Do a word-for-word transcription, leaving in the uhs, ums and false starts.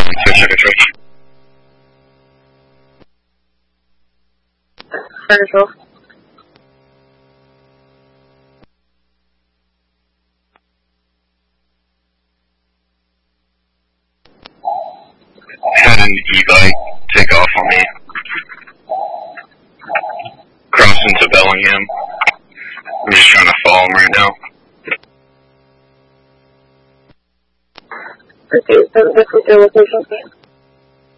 Control. Had an e-bike take off on me. Crossing to Bellingham. I'm just trying to follow him right now. Okay, so this is your location, please.